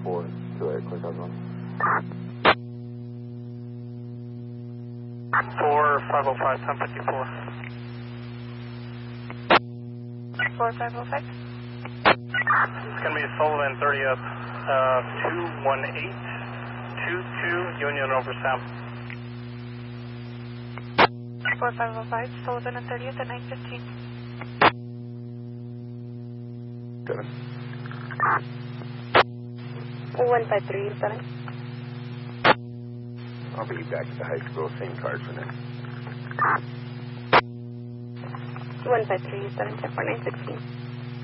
4, 2-8, clear cars 1. 4505, 1054. 4505. It's going to be Sullivan 30th, 21822 Union over Sam. 4505, Sullivan and 30th at 915. 7. 1537. I'll be back at the high school, same card for now. 1537, check for 916.